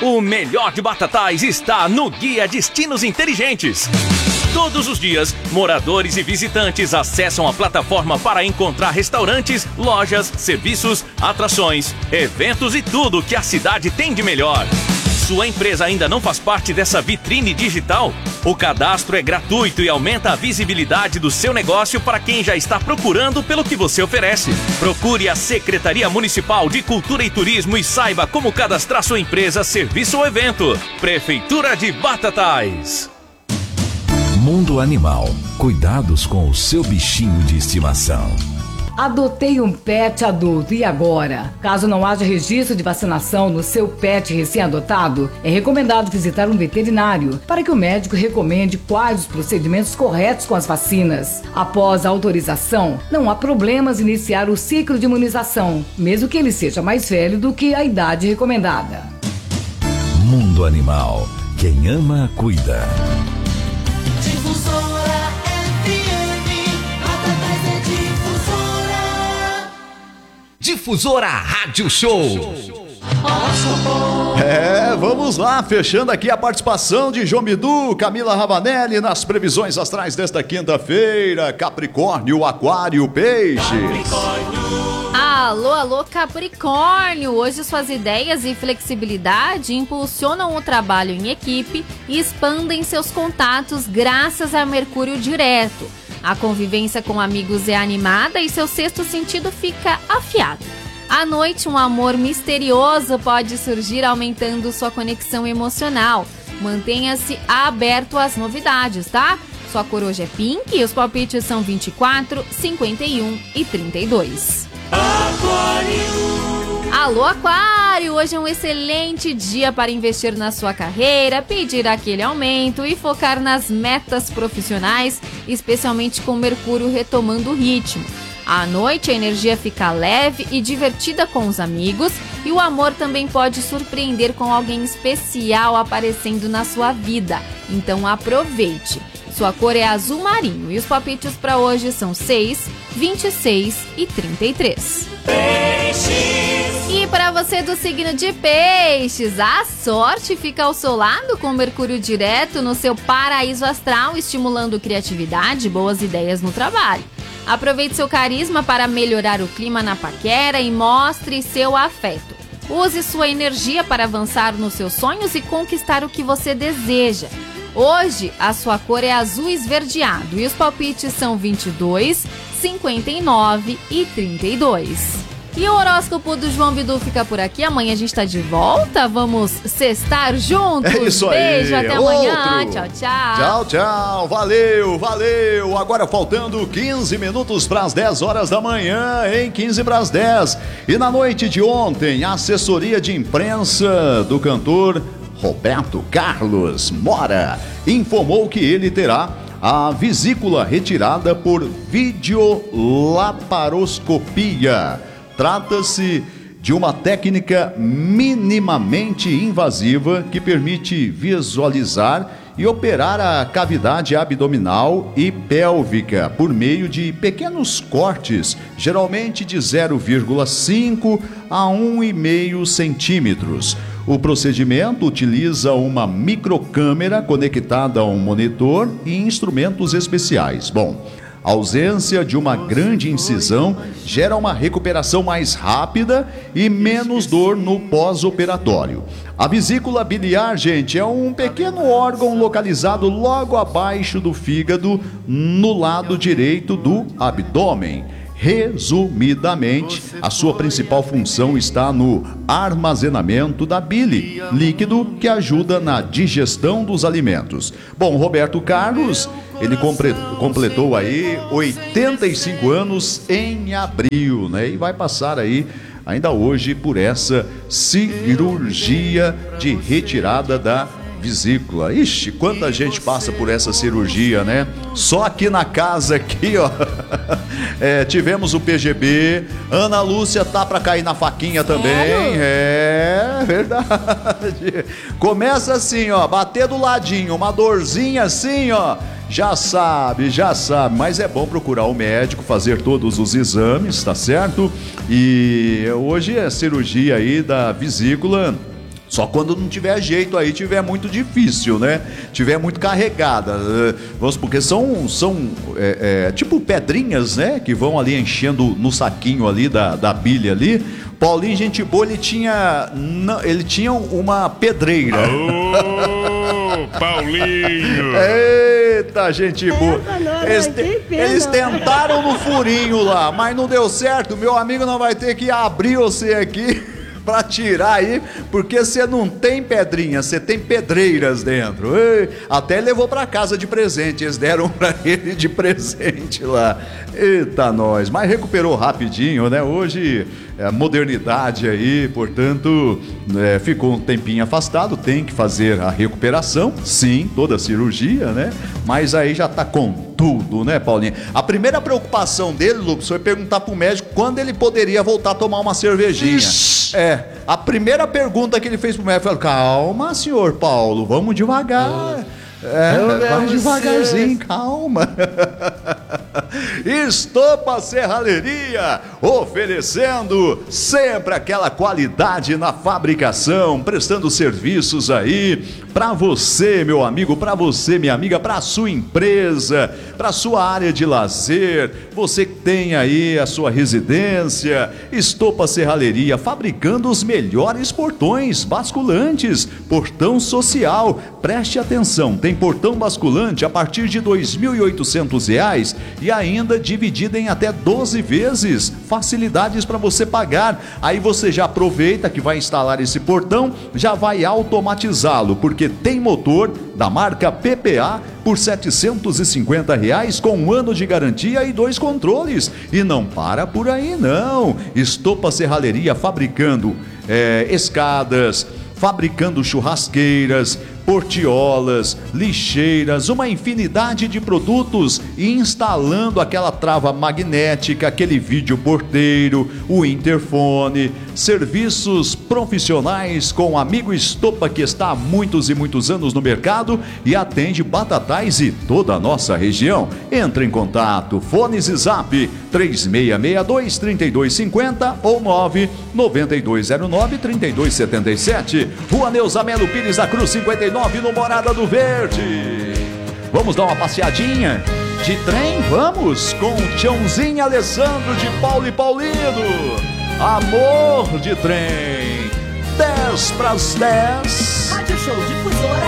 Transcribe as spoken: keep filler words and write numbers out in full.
O melhor de Batatais está no Guia Destinos Inteligentes. Todos os dias, moradores e visitantes acessam a plataforma para encontrar restaurantes, lojas, serviços, atrações, eventos e tudo que a cidade tem de melhor. Sua empresa ainda não faz parte dessa vitrine digital? O cadastro é gratuito e aumenta a visibilidade do seu negócio para quem já está procurando pelo que você oferece. Procure a Secretaria Municipal de Cultura e Turismo e saiba como cadastrar sua empresa, serviço ou evento. Prefeitura de Batatais. Mundo Animal. Cuidados com o seu bichinho de estimação. Adotei um pet adulto e agora? Caso não haja registro de vacinação no seu pet recém-adotado, é recomendado visitar um veterinário para que o médico recomende quais os procedimentos corretos com as vacinas. Após a autorização, não há problemas em iniciar o ciclo de imunização, mesmo que ele seja mais velho do que a idade recomendada. Mundo Animal. Quem ama, cuida. Difusora Rádio Show. É, vamos lá, fechando aqui a participação de João Bidu, Camila Ravanelli nas previsões astrais desta quinta-feira. Capricórnio, Aquário, Peixes. Alô, alô, Capricórnio! Hoje suas ideias e flexibilidade impulsionam o trabalho em equipe e expandem seus contatos graças a Mercúrio direto. A convivência com amigos é animada e seu sexto sentido fica afiado. À noite, um amor misterioso pode surgir, aumentando sua conexão emocional. Mantenha-se aberto às novidades, tá? Sua cor hoje é pink e os palpites são vinte e quatro, cinquenta e um e trinta e dois. Aquário! Alô, Aquário! Hoje é um excelente dia para investir na sua carreira, pedir aquele aumento e focar nas metas profissionais, especialmente com Mercúrio retomando o ritmo. À noite, a energia fica leve e divertida com os amigos e o amor também pode surpreender com alguém especial aparecendo na sua vida. Então aproveite! Sua cor é azul marinho e os palpites para hoje são seis, vinte e seis e trinta e três. Peixes! E para você do signo de Peixes, a sorte fica ao seu lado com Mercúrio direto no seu paraíso astral, estimulando criatividade e boas ideias no trabalho. Aproveite seu carisma para melhorar o clima na paquera e mostre seu afeto. Use sua energia para avançar nos seus sonhos e conquistar o que você deseja. Hoje, a sua cor é azul esverdeado e os palpites são vinte e dois, cinquenta e nove e trinta e dois. E o horóscopo do João Bidu fica por aqui. Amanhã a gente tá de volta. Vamos sextar juntos. É isso aí. Beijo, até Outro. amanhã. Tchau, tchau. Tchau, tchau. Valeu, valeu. Agora faltando quinze minutos para as dez horas da manhã, em quinze para as dez. E na noite de ontem, a assessoria de imprensa do cantor Roberto Carlos Mora informou que ele terá a vesícula retirada por videolaparoscopia. Trata-se de uma técnica minimamente invasiva que permite visualizar e operar a cavidade abdominal e pélvica por meio de pequenos cortes, geralmente de zero vírgula cinco a um vírgula cinco centímetros. O procedimento utiliza uma microcâmera conectada a um monitor e instrumentos especiais. Bom, a ausência de uma grande incisão gera uma recuperação mais rápida e menos dor no pós-operatório. A vesícula biliar, gente, é um pequeno órgão localizado logo abaixo do fígado, no lado direito do abdômen. Resumidamente, a sua principal função está no armazenamento da bile, líquido que ajuda na digestão dos alimentos. Bom, Roberto Carlos, ele completou aí oitenta e cinco anos em abril, né? E vai passar aí ainda hoje por essa cirurgia de retirada da vesícula. Ixi, quanta gente passa por essa cirurgia, né? Só aqui na casa, aqui, ó. É, tivemos o P G B. Ana Lúcia tá pra cair na faquinha também. É, verdade. Começa assim, ó, bater do ladinho, uma dorzinha assim, ó. Já sabe, já sabe, mas é bom procurar o médico, fazer todos os exames, tá certo? E hoje é cirurgia aí da vesícula Só quando não tiver jeito aí, tiver muito difícil, né? Tiver muito carregada. Vamos, porque são, são é, é, tipo pedrinhas, né? Que vão ali enchendo no saquinho ali da, da bilha ali. Paulinho, gente boa, ele tinha, não, ele tinha uma pedreira. Ô, Paulinho! Eita, gente boa. Eles, te, eles tentaram no furinho lá, mas não deu certo. Meu amigo não vai ter que abrir você aqui pra tirar aí, porque você não tem pedrinha, você tem pedreiras dentro. Ei, até levou pra casa de presente, eles deram pra ele de presente lá. Eita nós, mas recuperou rapidinho, né? Hoje é modernidade aí, portanto, é, ficou um tempinho afastado, tem que fazer a recuperação, sim, toda a cirurgia, né? Mas aí já tá com tudo, né, Paulinho? A primeira preocupação dele, Lucas, foi perguntar pro médico quando ele poderia voltar a tomar uma cervejinha. Ixi. É, a primeira pergunta que ele fez pro médico foi: calma, senhor Paulo, vamos devagar. É, vai devagarzinho, calma. Estopa Serralheria, oferecendo sempre aquela qualidade na fabricação, prestando serviços aí para você, meu amigo, para você, minha amiga, para sua empresa, para sua área de lazer, você que tem aí a sua residência. Estopa Serralheria, fabricando os melhores portões basculantes, portão social. Preste atenção, tem portão basculante a partir de dois mil e oitocentos reais e ainda dividido em até doze vezes, facilidades para você pagar. Aí você já aproveita que vai instalar esse portão, já vai automatizá-lo, porque tem motor da marca P P A por setecentos e cinquenta reais com um ano de garantia e dois controles. E não para por aí não. Estopa Serralheria, fabricando é, escadas, fabricando churrasqueiras, portiolas, lixeiras, uma infinidade de produtos, e instalando aquela trava magnética, aquele vídeo porteiro, o interfone, serviços profissionais com o amigo Estopa, que está há muitos e muitos anos no mercado e atende Batatais e toda a nossa região. Entre em contato, fones e zap três seis seis dois, três dois cinco zero ou nove nove dois zero nove, três dois sete sete. Rua Neuza Melo Pires da Cruz cinquenta e nove, no Morada do Verde. Vamos dar uma passeadinha de trem? Vamos com o Tiãozinho Alessandro de Paulo e Paulino. Amor de trem. dez para as dez. Rádio Show Difusora.